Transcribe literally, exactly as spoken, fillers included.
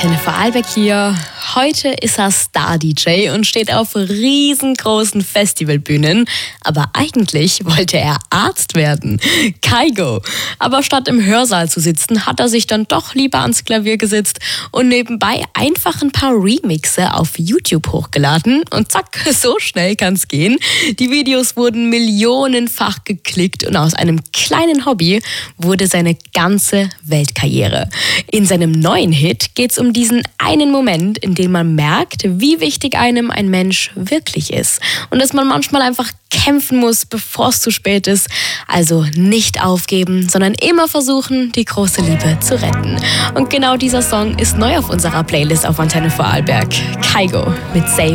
Antenne Vorarlberg hier. Heute ist er Star-D J und steht auf riesengroßen Festivalbühnen. Aber eigentlich wollte er Arzt werden. Kygo. Aber statt im Hörsaal zu sitzen, hat er sich dann doch lieber ans Klavier gesetzt und nebenbei einfach ein paar Remixe auf YouTube hochgeladen. Und zack, so schnell kann's gehen. Die Videos wurden millionenfach geklickt und aus einem kleinen Hobby wurde seine ganze Weltkarriere. In seinem neuen Hit geht's um diesen einen Moment, in dem man merkt, wie wichtig einem ein Mensch wirklich ist. Und dass man manchmal einfach kämpfen muss, bevor es zu spät ist. Also nicht aufgeben, sondern immer versuchen, die große Liebe zu retten. Und genau dieser Song ist neu auf unserer Playlist auf Antenne Vorarlberg. Kygo mit Save